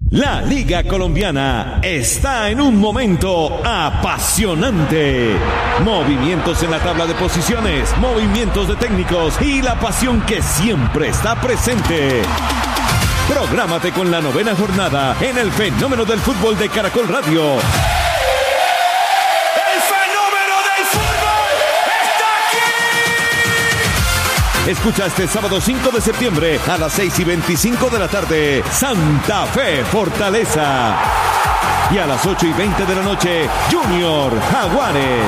La Liga Colombiana está en un momento apasionante. Movimientos en la tabla de posiciones, movimientos de técnicos y la pasión que siempre está presente. Prográmate con la 9ª jornada en el fenómeno del fútbol de Caracol Radio. Escucha este sábado 5 de septiembre a las 6:25 de la tarde, Santa Fe Fortaleza. Y a las 8:20 de la noche, Junior Jaguares.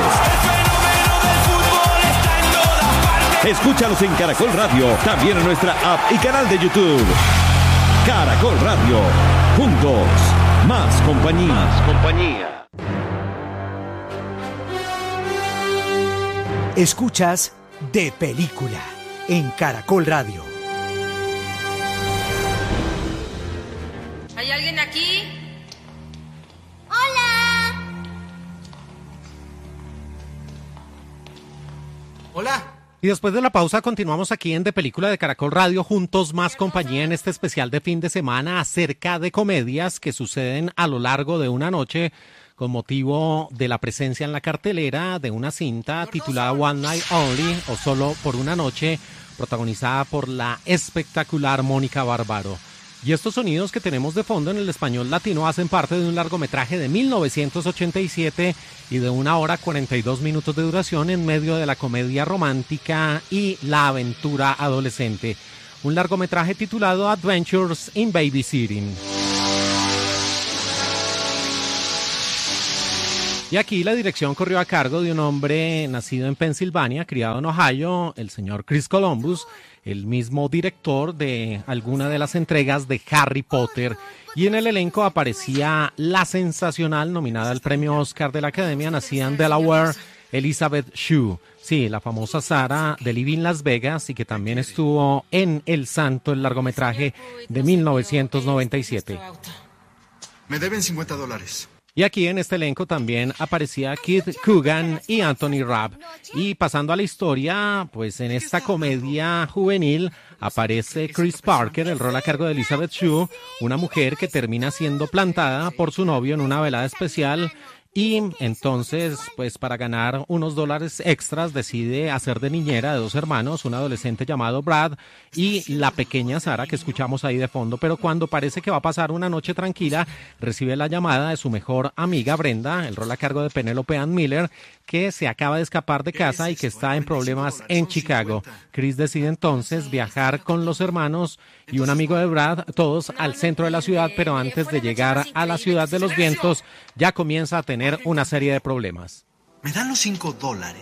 Escúchalos en Caracol Radio, también en nuestra app y canal de YouTube. Caracol Radio, juntos, más compañía. Escuchas De Película en Caracol Radio. ¿Hay alguien aquí? ¡Hola! Hola. Y después de la pausa continuamos aquí en De Película de Caracol Radio, juntos más compañía, en este especial de fin de semana acerca de comedias que suceden a lo largo de una noche con motivo de la presencia en la cartelera de una cinta titulada One Night Only o Solo por una Noche, protagonizada por la espectacular Mónica Bárbaro. Y estos sonidos que tenemos de fondo en el español latino hacen parte de un largometraje de 1987 y de 1 hora 42 minutos de duración en medio de la comedia romántica y la aventura adolescente. Un largometraje titulado Adventures in Babysitting. Y aquí la dirección corrió a cargo de un hombre nacido en Pensilvania, criado en Ohio, el señor Chris Columbus, el mismo director de alguna de las entregas de Harry Potter. Y en el elenco aparecía la sensacional, nominada al premio Oscar de la Academia, nacida en Delaware, Elizabeth Shue. Sí, la famosa Sara de Living Las Vegas y que también estuvo en El Santo, el largometraje de 1997. Me deben $50. Y aquí en este elenco también aparecía Keith Coogan y Anthony Rapp. Y pasando a la historia, pues en esta comedia juvenil aparece Chris Parker, el rol a cargo de Elizabeth Shue, una mujer que termina siendo plantada por su novio en una velada especial. Y entonces, pues para ganar unos dólares extras, decide hacer de niñera de 2 hermanos, un adolescente llamado Brad y la pequeña Sara que escuchamos ahí de fondo. Pero cuando parece que va a pasar una noche tranquila, recibe la llamada de su mejor amiga Brenda, el rol a cargo de Penelope Ann Miller, que se acaba de escapar de casa y que está en problemas en Chicago. Chris decide entonces viajar con los hermanos y un amigo de Brad, todos al centro de la ciudad, pero antes de llegar a la ciudad de los vientos, ya comienza a tener una serie de problemas. ¿Me dan los $5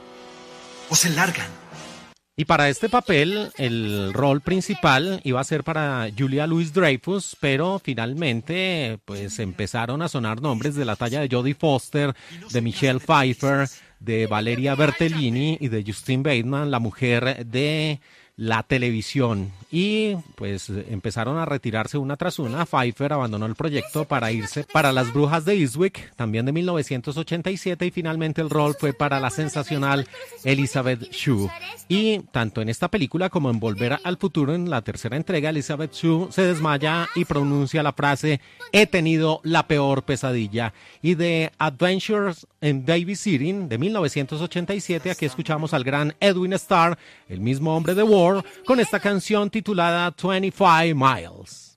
o se largan? Y para este papel, el rol principal iba a ser para Julia Louis-Dreyfus, pero finalmente pues empezaron a sonar nombres de la talla de Jodie Foster, de Michelle Pfeiffer, de Valeria Bertellini y de Justine Bateman, la mujer de la televisión. Y pues empezaron a retirarse una tras una. Pfeiffer abandonó el proyecto para irse para Las Brujas de Eastwick, también de 1987, y finalmente el rol fue para la sensacional Elizabeth Shue. Y tanto en esta película como en Volver al Futuro, en la tercera entrega, Elizabeth Shue se desmaya y pronuncia la frase "he tenido la peor pesadilla". Y de Adventures in Babysitting de 1987, aquí escuchamos al gran Edwin Starr, el mismo hombre de War, con esta canción titulada 25 Miles.